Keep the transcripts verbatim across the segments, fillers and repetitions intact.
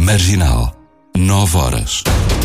Marginal, nove horas.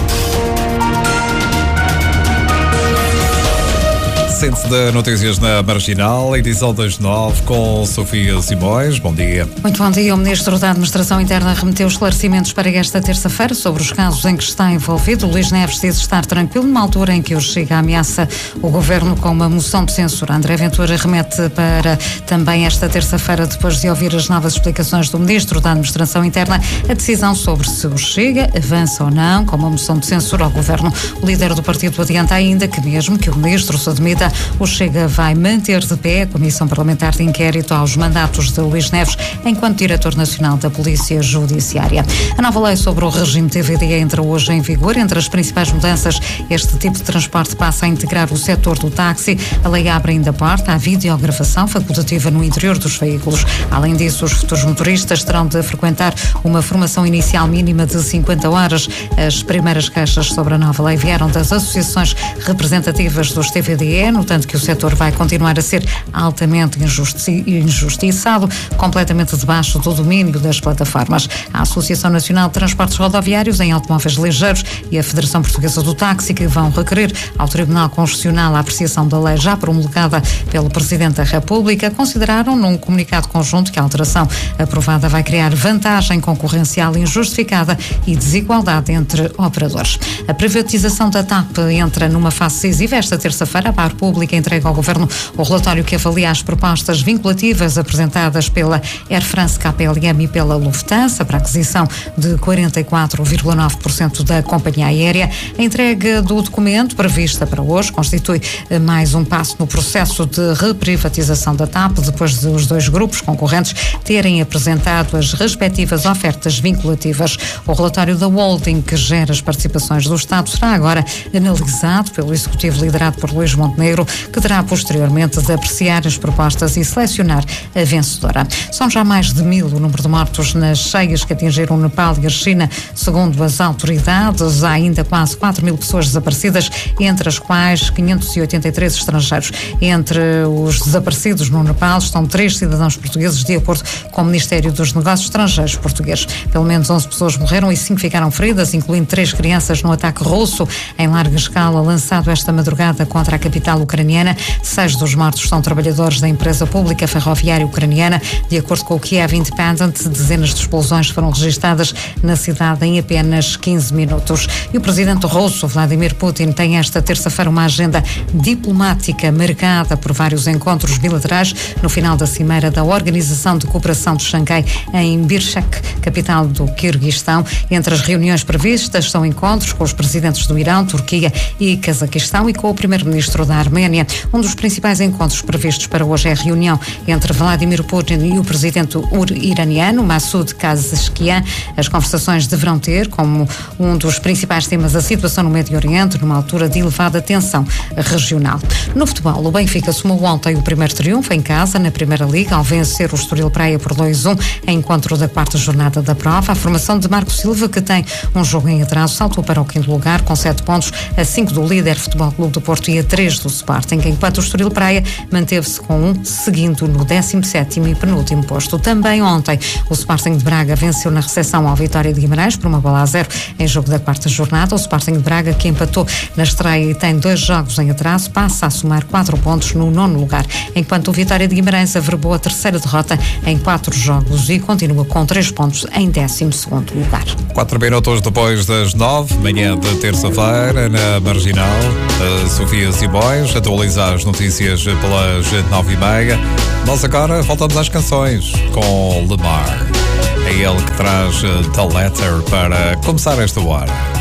Centro de Notícias na Marginal, edição das nove, com Sofia Simões. Bom dia. Muito bom dia. O Ministro da Administração Interna remeteu esclarecimentos para esta terça-feira sobre os casos em que está envolvido. Luís Neves diz estar tranquilo numa altura em que hoje chega a ameaça o Governo com uma moção de censura. André Ventura remete para também esta terça-feira, depois de ouvir as novas explicações do Ministro da Administração Interna, a decisão sobre se o Chega avança ou não com uma moção de censura ao Governo. O líder do partido adianta ainda que mesmo que o Ministro se admita, o Chega vai manter de pé a Comissão Parlamentar de Inquérito aos mandatos de Luís Neves enquanto Diretor Nacional da Polícia Judiciária. A nova lei sobre o regime T V D entra hoje em vigor. Entre as principais mudanças, este tipo de transporte passa a integrar o setor do táxi. A lei abre ainda porta à videogravação facultativa no interior dos veículos. Além disso, os futuros motoristas terão de frequentar uma formação inicial mínima de cinquenta horas. As primeiras queixas sobre a nova lei vieram das associações representativas dos T V D E, notando que o setor vai continuar a ser altamente injusti- injustiçado, completamente debaixo do domínio das plataformas. A Associação Nacional de Transportes Rodoviários em Automóveis Ligeiros e a Federação Portuguesa do Táxi, que vão requerer ao Tribunal Constitucional a apreciação da lei já promulgada pelo Presidente da República, consideraram num comunicado conjunto que a alteração aprovada vai criar vantagem concorrencial injustificada e desigualdade entre operadores. A privatização da TAP entra numa fase decisiva. Esta terça-feira, a Bar Pública entrega ao Governo o relatório que avalia as propostas vinculativas apresentadas pela Air France K L M e pela Lufthansa para a aquisição de quarenta e quatro vírgula nove por cento da companhia aérea. A entrega do documento, prevista para hoje, constitui mais um passo no processo de reprivatização da TAP, depois de os dois grupos concorrentes terem apresentado as respectivas ofertas vinculativas. O relatório da holding, que gera as participações do Estado, será agora analisado pelo Executivo liderado por Luís Montenegro, que terá posteriormente de apreciar as propostas e selecionar a vencedora. São já mais de mil o número de mortos nas cheias que atingiram o Nepal e a China, segundo as autoridades. Há ainda quase quatro mil pessoas desaparecidas, entre as quais quinhentos e oitenta e três estrangeiros. Entre os desaparecidos no Nepal estão três cidadãos portugueses, de acordo com o Ministério dos Negócios Estrangeiros português. Pelo menos onze pessoas morreram e cinco ficaram feridas, incluindo três crianças, no ataque russo em larga escala lançado esta madrugada contra a capital ucraniana. Seis dos mortos são trabalhadores da empresa pública ferroviária ucraniana. De acordo com o Kiev Independent, dezenas de explosões foram registadas na cidade em apenas quinze minutos. E o presidente russo, Vladimir Putin, tem esta terça-feira uma agenda diplomática marcada por vários encontros bilaterais no final da cimeira da Organização de Cooperação de Xangai em Bishkek, capital do Quirguistão. Entre as reuniões previstas são encontros com os presidentes do Irão, Turquia e Cazaquistão e com o primeiro-ministro da Arménia. Um dos principais encontros previstos para hoje é a reunião entre Vladimir Putin e o presidente iraniano, Massoud Pezeshkian. As conversações deverão ter como um dos principais temas a situação no Médio Oriente, numa altura de elevada tensão regional. No futebol, o Benfica somou ontem o primeiro triunfo em casa na Primeira Liga, ao vencer o Estoril Praia por dois a um, em encontro da quarta jornada da prova. A formação de Marco Silva, que tem um jogo em atraso, saltou para o quinto lugar com sete pontos, a cinco do líder Futebol Clube do Porto e a três do Sporting, enquanto o Estoril Praia manteve-se com um, seguindo no décimo sétimo e penúltimo posto. Também ontem, o Sporting de Braga venceu na recepção ao Vitória de Guimarães por uma bola a zero em jogo da quarta jornada. O Sporting de Braga, que empatou na estreia e tem dois jogos em atraso, passa a somar quatro pontos no nono lugar, enquanto o Vitória de Guimarães averbou a terceira derrota em quatro jogos e continua com três pontos em décimo segundo lugar. Quatro minutos depois das nove, manhã de terça-feira, na Marginal, a Sofia Simões atualiza as notícias pelas nove e meia. Nós agora voltamos às canções com Lemar. É ele que traz The Letter para começar esta hora.